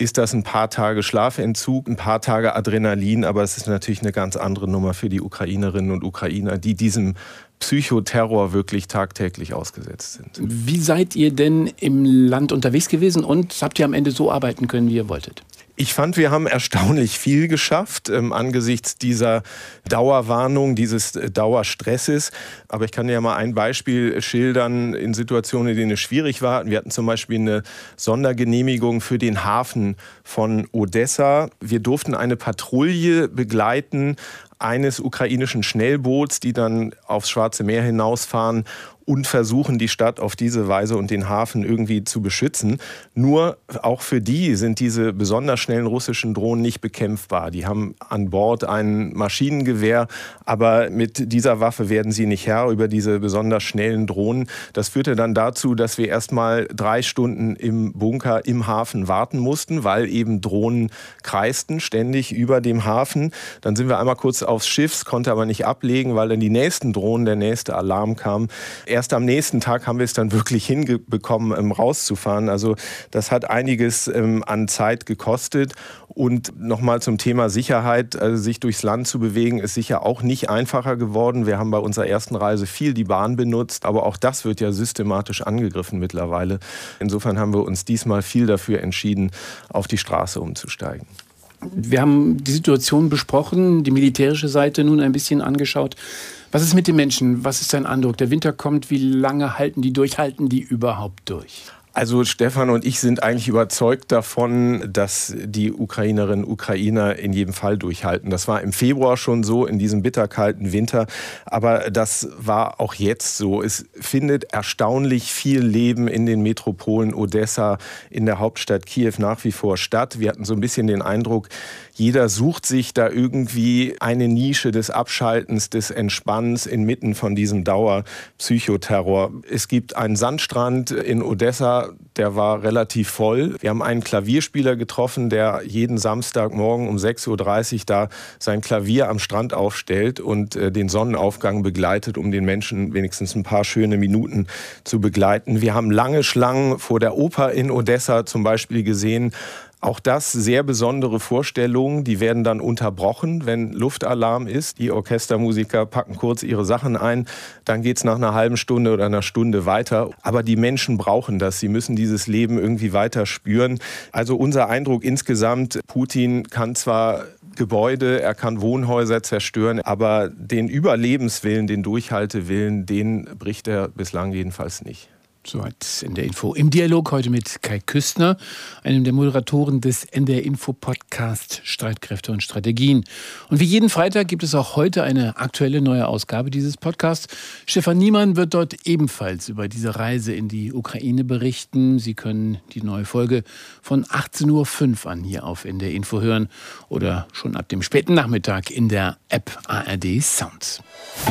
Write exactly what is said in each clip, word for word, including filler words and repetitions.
ist das ein paar Tage Schlafentzug, ein paar Tage Adrenalin, aber es ist natürlich eine ganz andere Nummer für die Ukrainerinnen und Ukrainer, die diesem Psychoterror wirklich tagtäglich ausgesetzt sind. Wie seid ihr denn im Land unterwegs gewesen und habt ihr am Ende so arbeiten können, wie ihr wolltet? Ich fand, wir haben erstaunlich viel geschafft ähm, angesichts dieser Dauerwarnung, dieses äh, Dauerstresses. Aber ich kann dir ja mal ein Beispiel schildern in Situationen, in denen es schwierig war. Wir hatten zum Beispiel eine Sondergenehmigung für den Hafen von Odessa. Wir durften eine Patrouille begleiten eines ukrainischen Schnellboots, die dann aufs Schwarze Meer hinausfahren und versuchen, die Stadt auf diese Weise und den Hafen irgendwie zu beschützen. Nur auch für die sind diese besonders schnellen russischen Drohnen nicht bekämpfbar. Die haben an Bord ein Maschinengewehr, aber mit dieser Waffe werden sie nicht Herr über diese besonders schnellen Drohnen. Das führte dann dazu, dass wir erst mal drei Stunden im Bunker im Hafen warten mussten, weil eben Drohnen kreisten ständig über dem Hafen. Dann sind wir einmal kurz aufs Schiff, konnte aber nicht ablegen, weil dann die nächsten Drohnen, der nächste Alarm kam. Erst am nächsten Tag haben wir es dann wirklich hinbekommen, ähm, rauszufahren. Also das hat einiges ähm, an Zeit gekostet. Und nochmal zum Thema Sicherheit, also sich durchs Land zu bewegen, ist sicher auch nicht einfacher geworden. Wir haben bei unserer ersten Reise viel die Bahn benutzt, aber auch das wird ja systematisch angegriffen mittlerweile. Insofern haben wir uns diesmal viel dafür entschieden, auf die Straße umzusteigen. Wir haben die Situation besprochen, die militärische Seite nun ein bisschen angeschaut. Was ist mit den Menschen? Was ist dein Eindruck? Der Winter kommt, wie lange halten die durch? Halten die überhaupt durch? Also Stefan und ich sind eigentlich überzeugt davon, dass die Ukrainerinnen und Ukrainer in jedem Fall durchhalten. Das war im Februar schon so, in diesem bitterkalten Winter. Aber das war auch jetzt so. Es findet erstaunlich viel Leben in den Metropolen Odessa, in der Hauptstadt Kiew nach wie vor statt. Wir hatten so ein bisschen den Eindruck, jeder sucht sich da irgendwie eine Nische des Abschaltens, des Entspannens inmitten von diesem Dauerpsychoterror. Es gibt einen Sandstrand in Odessa, der war relativ voll. Wir haben einen Klavierspieler getroffen, der jeden Samstagmorgen um sechs Uhr dreißig da sein Klavier am Strand aufstellt und äh, den Sonnenaufgang begleitet, um den Menschen wenigstens ein paar schöne Minuten zu begleiten. Wir haben lange Schlangen vor der Oper in Odessa zum Beispiel gesehen. Auch das sehr besondere Vorstellungen, die werden dann unterbrochen, wenn Luftalarm ist. Die Orchestermusiker packen kurz ihre Sachen ein, dann geht's nach einer halben Stunde oder einer Stunde weiter. Aber die Menschen brauchen das, sie müssen dieses Leben irgendwie weiter spüren. Also unser Eindruck insgesamt, Putin kann zwar Gebäude, er kann Wohnhäuser zerstören, aber den Überlebenswillen, den Durchhaltewillen, den bricht er bislang jedenfalls nicht. Soweit in der Info. Im Dialog heute mit Kai Küstner, einem der Moderatoren des N D R Info Podcast Streitkräfte und Strategien. Und wie jeden Freitag gibt es auch heute eine aktuelle neue Ausgabe dieses Podcasts. Stefan Niemann wird dort ebenfalls über diese Reise in die Ukraine berichten. Sie können die neue Folge von achtzehn Uhr fünf an hier auf N D R Info hören oder schon ab dem späten Nachmittag in der App A R D Sounds.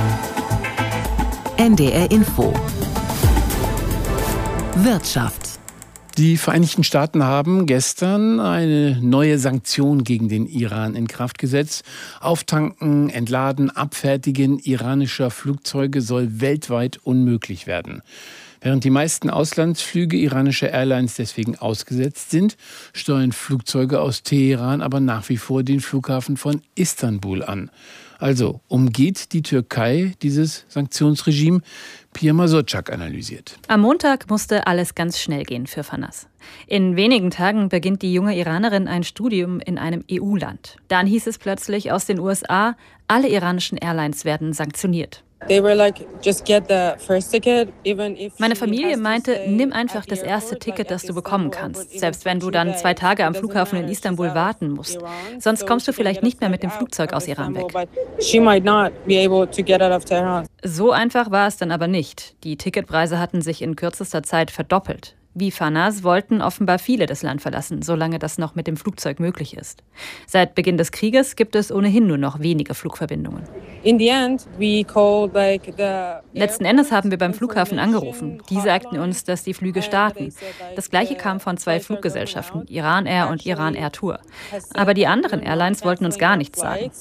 N D R Info Wirtschaft. Die Vereinigten Staaten haben gestern eine neue Sanktion gegen den Iran in Kraft gesetzt. Auftanken, Entladen, Abfertigen iranischer Flugzeuge soll weltweit unmöglich werden. Während die meisten Auslandsflüge iranischer Airlines deswegen ausgesetzt sind, steuern Flugzeuge aus Teheran aber nach wie vor den Flughafen von Istanbul an. Also umgeht die Türkei dieses Sanktionsregime? Pia Mazurczak analysiert. Am Montag musste alles ganz schnell gehen für Fanas. In wenigen Tagen beginnt die junge Iranerin ein Studium in einem E U-Land. Dann hieß es plötzlich aus den U S A, alle iranischen Airlines werden sanktioniert. Meine Familie meinte, nimm einfach das erste Ticket, das du bekommen kannst, selbst wenn du dann zwei Tage am Flughafen in Istanbul warten musst. Sonst kommst du vielleicht nicht mehr mit dem Flugzeug aus Iran weg. So einfach war es dann aber nicht. Die Ticketpreise hatten sich in kürzester Zeit verdoppelt. Wie Fanas wollten offenbar viele das Land verlassen, solange das noch mit dem Flugzeug möglich ist. Seit Beginn des Krieges gibt es ohnehin nur noch wenige Flugverbindungen. Letzten Endes haben wir beim Flughafen angerufen. Die sagten uns, dass die Flüge starten. Das Gleiche kam von zwei Fluggesellschaften, Iran Air und Iran Air Tour. Aber die anderen Airlines wollten uns gar nichts sagen.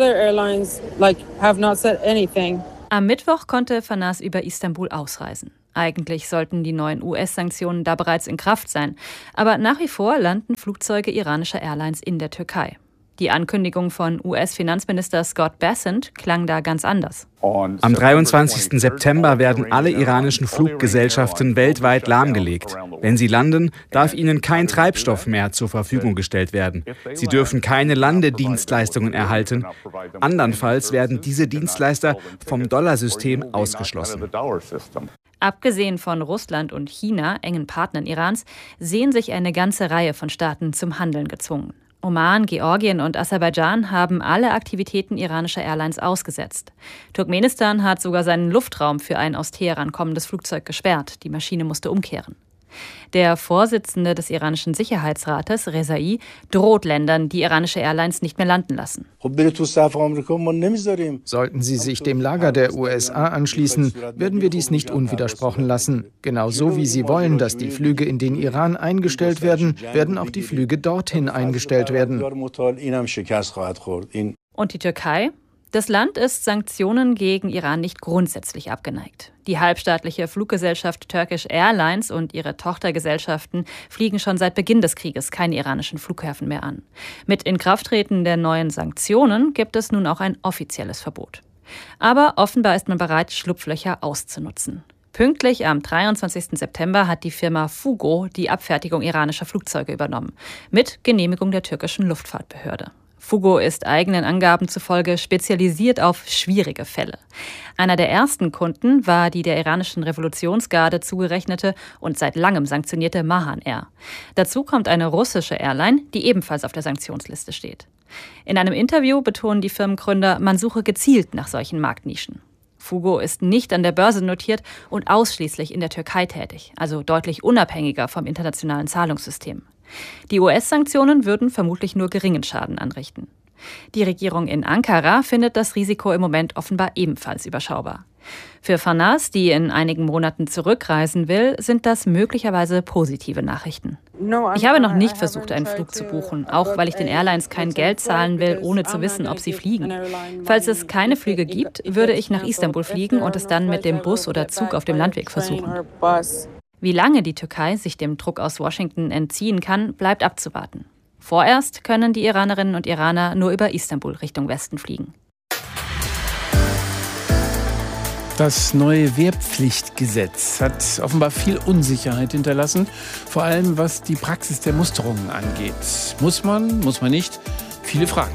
Am Mittwoch konnte Fanas über Istanbul ausreisen. Eigentlich sollten die neuen U S-Sanktionen da bereits in Kraft sein. Aber nach wie vor landen Flugzeuge iranischer Airlines in der Türkei. Die Ankündigung von U S-Finanzminister Scott Bessent klang da ganz anders. Am dreiundzwanzigsten September werden alle iranischen Fluggesellschaften weltweit lahmgelegt. Wenn sie landen, darf ihnen kein Treibstoff mehr zur Verfügung gestellt werden. Sie dürfen keine Landedienstleistungen erhalten. Andernfalls werden diese Dienstleister vom Dollarsystem ausgeschlossen. Abgesehen von Russland und China, engen Partnern Irans, sehen sich eine ganze Reihe von Staaten zum Handeln gezwungen. Oman, Georgien und Aserbaidschan haben alle Aktivitäten iranischer Airlines ausgesetzt. Turkmenistan hat sogar seinen Luftraum für ein aus Teheran kommendes Flugzeug gesperrt. Die Maschine musste umkehren. Der Vorsitzende des iranischen Sicherheitsrates, Rezai, droht Ländern, die iranische Airlines nicht mehr landen lassen. Sollten sie sich dem Lager der U S A anschließen, werden wir dies nicht unwidersprochen lassen. Genauso wie sie wollen, dass die Flüge in den Iran eingestellt werden, werden auch die Flüge dorthin eingestellt werden. Und die Türkei? Das Land ist Sanktionen gegen Iran nicht grundsätzlich abgeneigt. Die halbstaatliche Fluggesellschaft Turkish Airlines und ihre Tochtergesellschaften fliegen schon seit Beginn des Krieges keine iranischen Flughäfen mehr an. Mit Inkrafttreten der neuen Sanktionen gibt es nun auch ein offizielles Verbot. Aber offenbar ist man bereit, Schlupflöcher auszunutzen. Pünktlich am dreiundzwanzigsten September hat die Firma Fugo die Abfertigung iranischer Flugzeuge übernommen, mit Genehmigung der türkischen Luftfahrtbehörde. Fugo ist eigenen Angaben zufolge spezialisiert auf schwierige Fälle. Einer der ersten Kunden war die der iranischen Revolutionsgarde zugerechnete und seit langem sanktionierte Mahan Air. Dazu kommt eine russische Airline, die ebenfalls auf der Sanktionsliste steht. In einem Interview betonen die Firmengründer, man suche gezielt nach solchen Marktnischen. Fugo ist nicht an der Börse notiert und ausschließlich in der Türkei tätig, also deutlich unabhängiger vom internationalen Zahlungssystem. Die U S-Sanktionen würden vermutlich nur geringen Schaden anrichten. Die Regierung in Ankara findet das Risiko im Moment offenbar ebenfalls überschaubar. Für Farnaz, die in einigen Monaten zurückreisen will, sind das möglicherweise positive Nachrichten. Ich habe noch nicht versucht, einen Flug zu buchen, auch weil ich den Airlines kein Geld zahlen will, ohne zu wissen, ob sie fliegen. Falls es keine Flüge gibt, würde ich nach Istanbul fliegen und es dann mit dem Bus oder Zug auf dem Landweg versuchen. Wie lange die Türkei sich dem Druck aus Washington entziehen kann, bleibt abzuwarten. Vorerst können die Iranerinnen und Iraner nur über Istanbul Richtung Westen fliegen. Das neue Wehrpflichtgesetz hat offenbar viel Unsicherheit hinterlassen, vor allem was die Praxis der Musterungen angeht. Muss man, muss man nicht? Viele Fragen.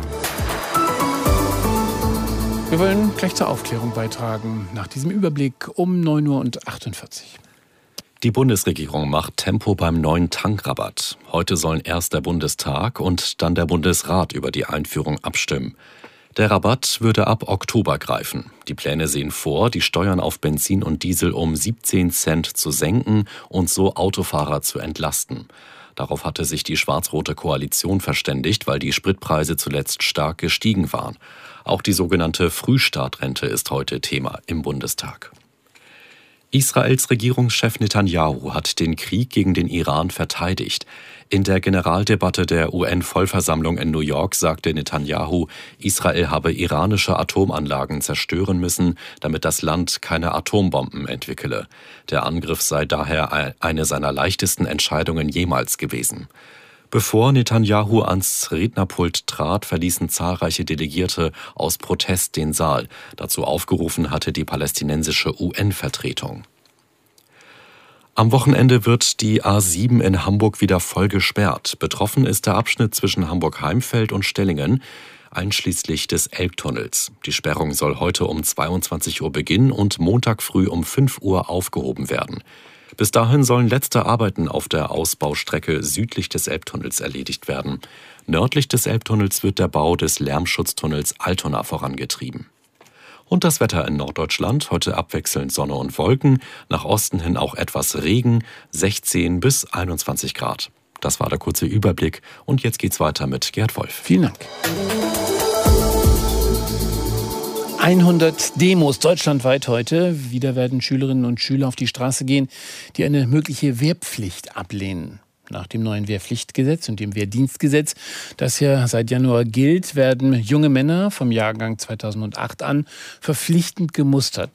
Wir wollen gleich zur Aufklärung beitragen, nach diesem Überblick um neun Uhr achtundvierzig. Die Bundesregierung macht Tempo beim neuen Tankrabatt. Heute sollen erst der Bundestag und dann der Bundesrat über die Einführung abstimmen. Der Rabatt würde ab Oktober greifen. Die Pläne sehen vor, die Steuern auf Benzin und Diesel um siebzehn Cent zu senken und so Autofahrer zu entlasten. Darauf hatte sich die schwarz-rote Koalition verständigt, weil die Spritpreise zuletzt stark gestiegen waren. Auch die sogenannte Frühstartrente ist heute Thema im Bundestag. Israels Regierungschef Netanyahu hat den Krieg gegen den Iran verteidigt. In der Generaldebatte der U N-Vollversammlung in New York sagte Netanyahu, Israel habe iranische Atomanlagen zerstören müssen, damit das Land keine Atombomben entwickele. Der Angriff sei daher eine seiner leichtesten Entscheidungen jemals gewesen. Bevor Netanyahu ans Rednerpult trat, verließen zahlreiche Delegierte aus Protest den Saal. Dazu aufgerufen hatte die palästinensische U N-Vertretung. Am Wochenende wird die A sieben in Hamburg wieder voll gesperrt. Betroffen ist der Abschnitt zwischen Hamburg-Heimfeld und Stellingen, einschließlich des Elbtunnels. Die Sperrung soll heute um zweiundzwanzig Uhr beginnen und Montag früh um fünf Uhr aufgehoben werden. Bis dahin sollen letzte Arbeiten auf der Ausbaustrecke südlich des Elbtunnels erledigt werden. Nördlich des Elbtunnels wird der Bau des Lärmschutztunnels Altona vorangetrieben. Und das Wetter in Norddeutschland, heute abwechselnd Sonne und Wolken, nach Osten hin auch etwas Regen, sechzehn bis einundzwanzig Grad. Das war der kurze Überblick und jetzt geht's weiter mit Gerd Wolf. Vielen Dank. hundert Demos deutschlandweit heute. Wieder werden Schülerinnen und Schüler auf die Straße gehen, die eine mögliche Wehrpflicht ablehnen. Nach dem neuen Wehrpflichtgesetz und dem Wehrdienstgesetz, das ja seit Januar gilt, werden junge Männer vom Jahrgang zweitausendacht an verpflichtend gemustert.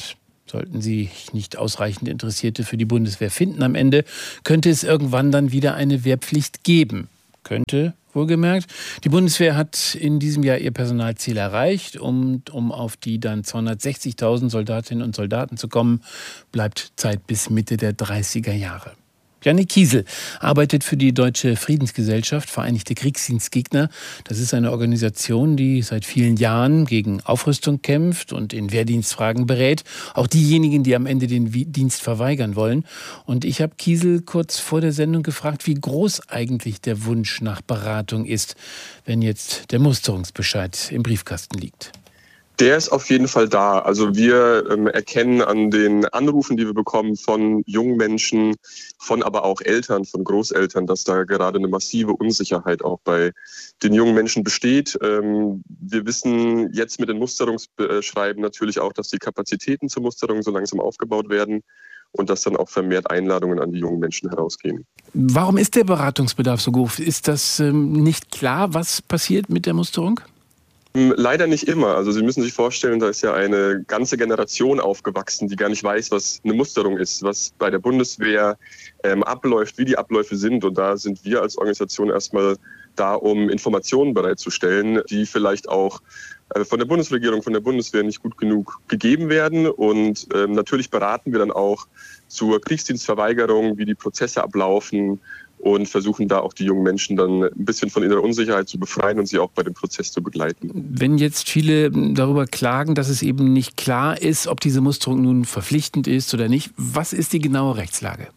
Sollten sich nicht ausreichend Interessierte für die Bundeswehr finden am Ende, könnte es irgendwann dann wieder eine Wehrpflicht geben. Könnte, wohlgemerkt. Die Bundeswehr hat in diesem Jahr ihr Personalziel erreicht. Und um auf die dann zweihundertsechzigtausend Soldatinnen und Soldaten zu kommen, bleibt Zeit bis Mitte der dreißiger Jahre. Jannik Kiesel arbeitet für die Deutsche Friedensgesellschaft Vereinigte Kriegsdienstgegner. Das ist eine Organisation, die seit vielen Jahren gegen Aufrüstung kämpft und in Wehrdienstfragen berät. Auch diejenigen, die am Ende den Dienst verweigern wollen. Und ich habe Kiesel kurz vor der Sendung gefragt, wie groß eigentlich der Wunsch nach Beratung ist, wenn jetzt der Musterungsbescheid im Briefkasten liegt. Der ist auf jeden Fall da. Also wir ähm, erkennen an den Anrufen, die wir bekommen von jungen Menschen, von aber auch Eltern, von Großeltern, dass da gerade eine massive Unsicherheit auch bei den jungen Menschen besteht. Ähm, wir wissen jetzt mit den Musterungsschreiben natürlich auch, dass die Kapazitäten zur Musterung so langsam aufgebaut werden und dass dann auch vermehrt Einladungen an die jungen Menschen herausgehen. Warum ist der Beratungsbedarf so groß? Ist das ähm, nicht klar, was passiert mit der Musterung? Leider nicht immer. Also Sie müssen sich vorstellen, da ist ja eine ganze Generation aufgewachsen, die gar nicht weiß, was eine Musterung ist, was bei der Bundeswehr ähm, abläuft, wie die Abläufe sind. Und da sind wir als Organisation erstmal da, um Informationen bereitzustellen, die vielleicht auch äh, von der Bundesregierung, von der Bundeswehr nicht gut genug gegeben werden. Und ähm, natürlich beraten wir dann auch zur Kriegsdienstverweigerung, wie die Prozesse ablaufen, und versuchen da auch die jungen Menschen dann ein bisschen von innerer Unsicherheit zu befreien und sie auch bei dem Prozess zu begleiten. Wenn jetzt viele darüber klagen, dass es eben nicht klar ist, ob diese Musterung nun verpflichtend ist oder nicht, was ist die genaue Rechtslage?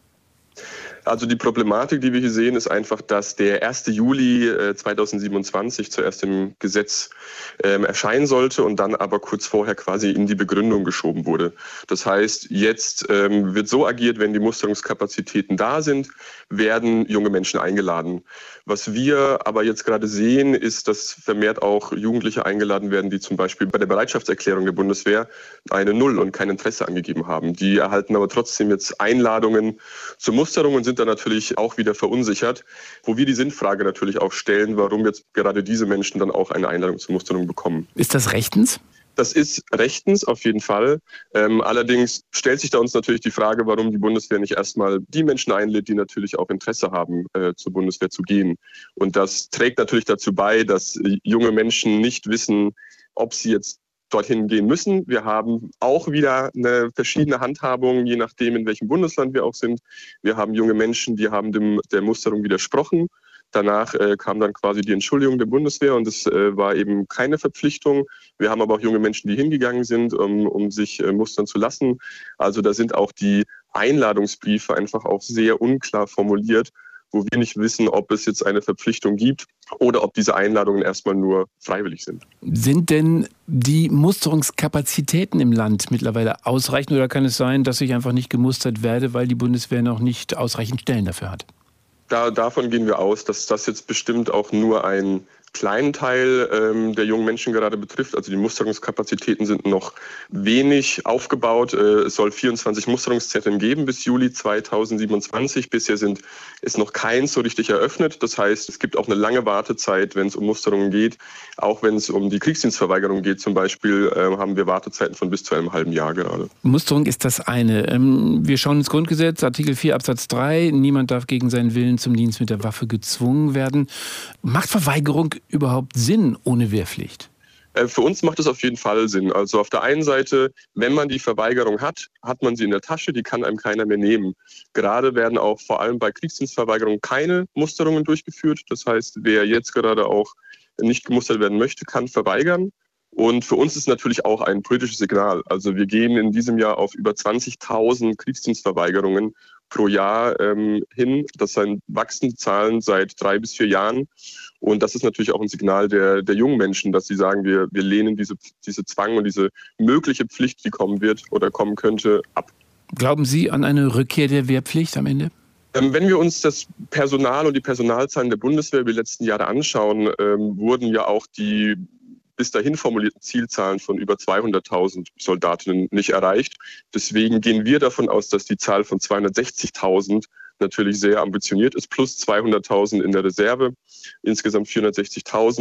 Also die Problematik, die wir hier sehen, ist einfach, dass der erste Juli zweitausendsiebenundzwanzig zuerst im Gesetz ähm, erscheinen sollte und dann aber kurz vorher quasi in die Begründung geschoben wurde. Das heißt, jetzt ähm, wird so agiert, wenn die Musterungskapazitäten da sind, werden junge Menschen eingeladen. Was wir aber jetzt gerade sehen, ist, dass vermehrt auch Jugendliche eingeladen werden, die zum Beispiel bei der Bereitschaftserklärung der Bundeswehr eine Null und kein Interesse angegeben haben. Die erhalten aber trotzdem jetzt Einladungen zur Musterung und sind dann natürlich auch wieder verunsichert, wo wir die Sinnfrage natürlich auch stellen, warum jetzt gerade diese Menschen dann auch eine Einladung zur Musterung bekommen. Ist das rechtens? Das ist rechtens auf jeden Fall. Ähm, allerdings stellt sich da uns natürlich die Frage, warum die Bundeswehr nicht erstmal die Menschen einlädt, die natürlich auch Interesse haben, äh, zur Bundeswehr zu gehen. Und das trägt natürlich dazu bei, dass junge Menschen nicht wissen, ob sie jetzt dorthin gehen müssen. Wir haben auch wieder eine verschiedene Handhabung, je nachdem, in welchem Bundesland wir auch sind. Wir haben junge Menschen, die haben dem, der Musterung widersprochen. Danach äh, kam dann quasi die Entschuldigung der Bundeswehr und es äh, war eben keine Verpflichtung. Wir haben aber auch junge Menschen, die hingegangen sind, um, um sich äh, mustern zu lassen. Also da sind auch die Einladungsbriefe einfach auch sehr unklar formuliert, wo wir nicht wissen, ob es jetzt eine Verpflichtung gibt oder ob diese Einladungen erstmal nur freiwillig sind. Sind denn die Musterungskapazitäten im Land mittlerweile ausreichend oder kann es sein, dass ich einfach nicht gemustert werde, weil die Bundeswehr noch nicht ausreichend Stellen dafür hat? Da, davon gehen wir aus, dass das jetzt bestimmt auch nur ein kleinen Teil ähm, der jungen Menschen gerade betrifft. Also die Musterungskapazitäten sind noch wenig aufgebaut. Äh, es soll vierundzwanzig Musterungszentren geben bis Juli zweitausendsiebenundzwanzig. Bisher sind, ist noch keins so richtig eröffnet. Das heißt, es gibt auch eine lange Wartezeit, wenn es um Musterungen geht. Auch wenn es um die Kriegsdienstverweigerung geht zum Beispiel, äh, haben wir Wartezeiten von bis zu einem halben Jahr gerade. Musterung ist das eine. Ähm, wir schauen ins Grundgesetz, Artikel vier Absatz drei. Niemand darf gegen seinen Willen zum Dienst mit der Waffe gezwungen werden. Macht Verweigerung überhaupt Sinn ohne Wehrpflicht? Für uns macht es auf jeden Fall Sinn. Also auf der einen Seite, wenn man die Verweigerung hat, hat man sie in der Tasche, die kann einem keiner mehr nehmen. Gerade werden auch vor allem bei Kriegsdienstverweigerung keine Musterungen durchgeführt. Das heißt, wer jetzt gerade auch nicht gemustert werden möchte, kann verweigern. Und für uns ist natürlich auch ein politisches Signal. Also wir gehen in diesem Jahr auf über zwanzigtausend Kriegsdienstverweigerungen pro Jahr ähm, hin. Das sind wachsende Zahlen seit drei bis vier Jahren. Und das ist natürlich auch ein Signal der, der jungen Menschen, dass sie sagen, wir, wir lehnen diese, diese Zwang und diese mögliche Pflicht, die kommen wird oder kommen könnte, ab. Glauben Sie an eine Rückkehr der Wehrpflicht am Ende? Ähm, wenn wir uns das Personal und die Personalzahlen der Bundeswehr über die letzten Jahre anschauen, ähm, wurden ja auch die bis dahin formulierten Zielzahlen von über zweihunderttausend Soldatinnen nicht erreicht. Deswegen gehen wir davon aus, dass die Zahl von zweihundertsechzigtausend natürlich sehr ambitioniert ist, plus zweihunderttausend in der Reserve, insgesamt vierhundertsechzigtausend.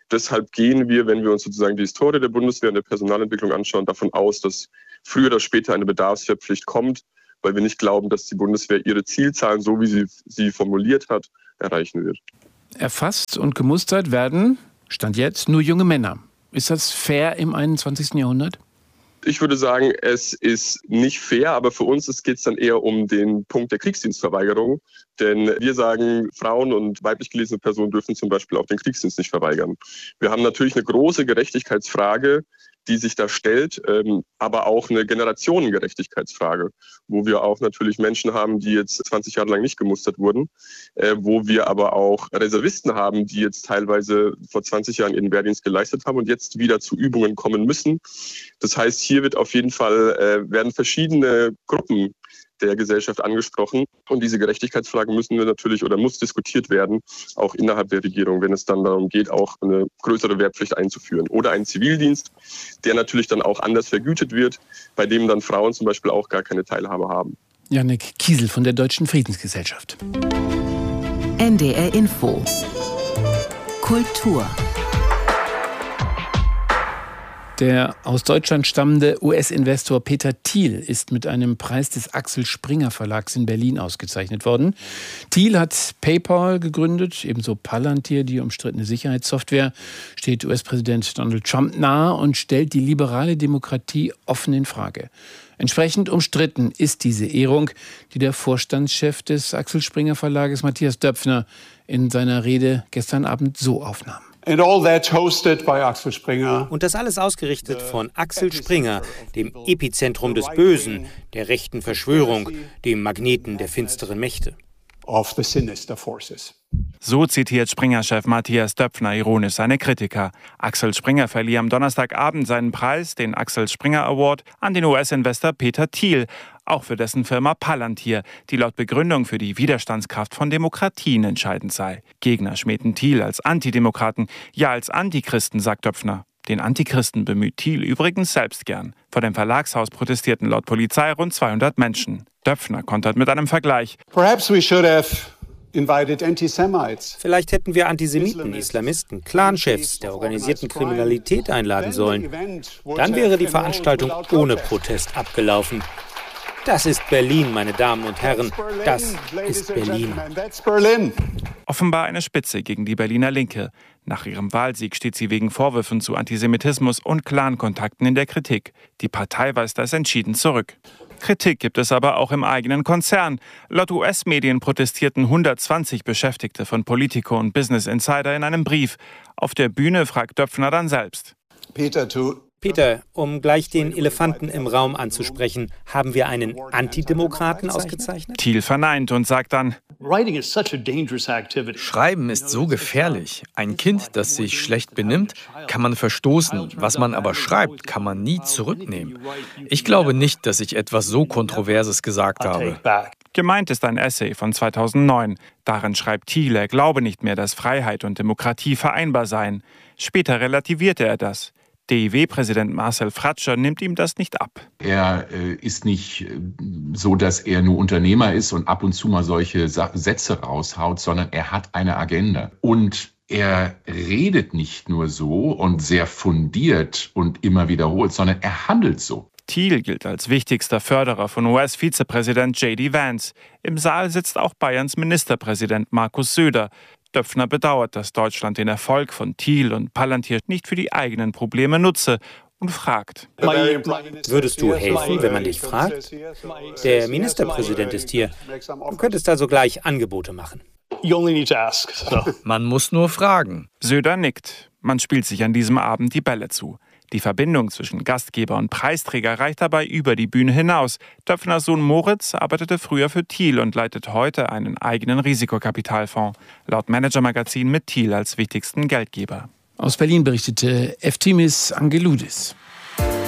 Deshalb gehen wir, wenn wir uns sozusagen die Historie der Bundeswehr und der Personalentwicklung anschauen, davon aus, dass früher oder später eine Bedarfswehrpflicht kommt, weil wir nicht glauben, dass die Bundeswehr ihre Zielzahlen, so wie sie sie formuliert hat, erreichen wird. Erfasst und gemustert werden, Stand jetzt, nur junge Männer. Ist das fair im einundzwanzigsten Jahrhundert? Ich würde sagen, es ist nicht fair, aber für uns geht es dann eher um den Punkt der Kriegsdienstverweigerung. Denn wir sagen, Frauen und weiblich gelesene Personen dürfen zum Beispiel auch den Kriegsdienst nicht verweigern. Wir haben natürlich eine große Gerechtigkeitsfrage, die sich da stellt, ähm, aber auch eine Generationengerechtigkeitsfrage, wo wir auch natürlich Menschen haben, die jetzt zwanzig Jahre lang nicht gemustert wurden, äh, wo wir aber auch Reservisten haben, die jetzt teilweise vor zwanzig Jahren ihren Wehrdienst geleistet haben und jetzt wieder zu Übungen kommen müssen. Das heißt, hier wird auf jeden Fall, äh, werden verschiedene Gruppen der Gesellschaft angesprochen. Und diese Gerechtigkeitsfragen müssen wir natürlich oder muss diskutiert werden, auch innerhalb der Regierung, wenn es dann darum geht, auch eine größere Wehrpflicht einzuführen. Oder einen Zivildienst, der natürlich dann auch anders vergütet wird, bei dem dann Frauen zum Beispiel auch gar keine Teilhabe haben. Jannik Kiesel von der Deutschen Friedensgesellschaft. N D R Info. Kultur. Der aus Deutschland stammende U S-Investor Peter Thiel ist mit einem Preis des Axel Springer Verlags in Berlin ausgezeichnet worden. Thiel hat PayPal gegründet, ebenso Palantir, die umstrittene Sicherheitssoftware, steht U S-Präsident Donald Trump nahe und stellt die liberale Demokratie offen in Frage. Entsprechend umstritten ist diese Ehrung, die der Vorstandschef des Axel Springer Verlages, Matthias Döpfner, in seiner Rede gestern Abend so aufnahm. And all that hosted by Axel Springer. Und das alles ausgerichtet von Axel Springer, dem Epizentrum des Bösen, der rechten Verschwörung, dem Magneten der finsteren Mächte. Of the sinister forces. So zitiert Springer-Chef Matthias Döpfner ironisch seine Kritiker. Axel Springer verlieh am Donnerstagabend seinen Preis, den Axel Springer Award, an den U S-Investor Peter Thiel, auch für dessen Firma Palantir, die laut Begründung für die Widerstandskraft von Demokratien entscheidend sei. Gegner schmähten Thiel als Antidemokraten, ja als Antichristen, sagt Döpfner. Den Antichristen bemüht Thiel übrigens selbst gern. Vor dem Verlagshaus protestierten laut Polizei rund zweihundert Menschen. Döpfner kontert mit einem Vergleich. Perhaps we should have invited anti-Semites. Vielleicht hätten wir Antisemiten, Islamisten, Clanchefs der organisierten Kriminalität einladen sollen. Dann wäre die Veranstaltung ohne Protest abgelaufen. Das ist Berlin, meine Damen und Herren. Das ist Berlin. Offenbar eine Spitze gegen die Berliner Linke. Nach ihrem Wahlsieg steht sie wegen Vorwürfen zu Antisemitismus und Clankontakten in der Kritik. Die Partei weist das entschieden zurück. Kritik gibt es aber auch im eigenen Konzern. Laut U S-Medien protestierten hundertzwanzig Beschäftigte von Politico und Business Insider in einem Brief. Auf der Bühne fragt Döpfner dann selbst. Peter, to Peter, um gleich den Elefanten im Raum anzusprechen, haben wir einen Antidemokraten ausgezeichnet? Thiel verneint und sagt dann: Schreiben ist so gefährlich. Ein Kind, das sich schlecht benimmt, kann man verstoßen. Was man aber schreibt, kann man nie zurücknehmen. Ich glaube nicht, dass ich etwas so Kontroverses gesagt habe. Gemeint ist ein Essay von zweitausendneun. Darin schreibt Thiel, er glaube nicht mehr, dass Freiheit und Demokratie vereinbar seien. Später relativierte er das. D I W-Präsident Marcel Fratscher nimmt ihm das nicht ab. Er äh, ist nicht äh, so, dass er nur Unternehmer ist und ab und zu mal solche Sa- Sätze raushaut, sondern er hat eine Agenda. Und er redet nicht nur so und sehr fundiert und immer wiederholt, sondern er handelt so. Thiel gilt als wichtigster Förderer von U S-Vizepräsident J D Vance. Im Saal sitzt auch Bayerns Ministerpräsident Markus Söder. Döpfner bedauert, dass Deutschland den Erfolg von Thiel und Palantir nicht für die eigenen Probleme nutze und fragt. Würdest du helfen, wenn man dich fragt? Der Ministerpräsident ist hier. Du könntest also gleich Angebote machen. Man muss nur fragen. Söder nickt. Man spielt sich an diesem Abend die Bälle zu. Die Verbindung zwischen Gastgeber und Preisträger reicht dabei über die Bühne hinaus. Döpfners Sohn Moritz arbeitete früher für Thiel und leitet heute einen eigenen Risikokapitalfonds. Laut Manager-Magazin mit Thiel als wichtigsten Geldgeber. Aus Berlin berichtete Eftimis Angeloudis.